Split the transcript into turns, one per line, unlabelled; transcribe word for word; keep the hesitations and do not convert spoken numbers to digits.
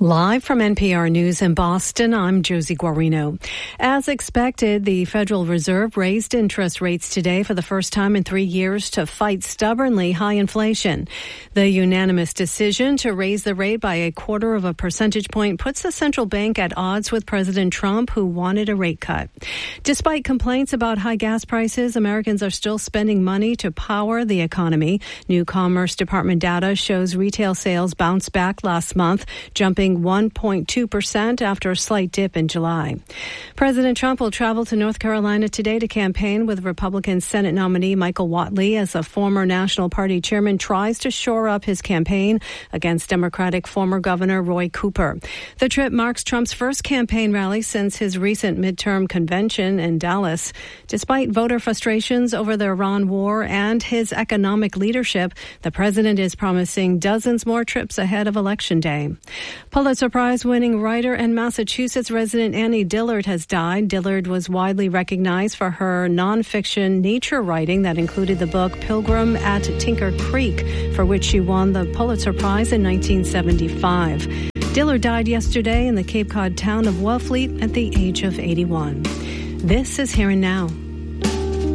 Live from N P R News in Boston, I'm Josie Guarino. As expected, the Federal Reserve raised interest rates today for the first time in three years to fight stubbornly high inflation. The unanimous decision to raise the rate by a quarter of a percentage point puts the central bank at odds with President Trump, who wanted a rate cut. Despite complaints about high gas prices, Americans are still spending money to power the economy. New Commerce Department data shows retail sales bounced back last month, jumping one point two percent after a slight dip in July. President Trump will travel to North Carolina today to campaign with Republican Senate nominee Michael Whatley as a former National Party chairman tries to shore up his campaign against Democratic former Governor Roy Cooper. The trip marks Trump's first campaign rally since his recent midterm convention in Dallas. Despite voter frustrations over the Iran war and his economic leadership, the president is promising dozens more trips ahead of Election Day. Pulitzer Prize-winning writer and Massachusetts resident Annie Dillard has died. Dillard was widely recognized for her nonfiction nature writing that included the book Pilgrim at Tinker Creek, for which she won the Pulitzer Prize in nineteen seventy-five. Dillard died yesterday in the Cape Cod town of Wellfleet at the age of eighty-one. This is Here and Now.